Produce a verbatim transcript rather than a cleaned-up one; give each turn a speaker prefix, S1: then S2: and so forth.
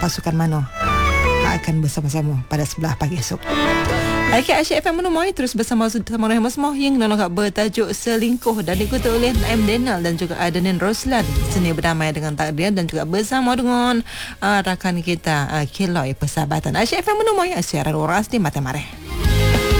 S1: pasukan mana akan bersama-sama pada sebelah pagi esok. Okey, Asyik F M menemui terus bersama sama Rahmat Semua yang nak bertajuk Selingkuh dan diikuti oleh M. Daniel dan juga Adenin Roslan. Seni berdamai dengan takdir dan juga bersama dengan uh, rakan kita uh, Kiloi Persahabatan. Asyik F M menemui siaran Oras di Mata Mareh.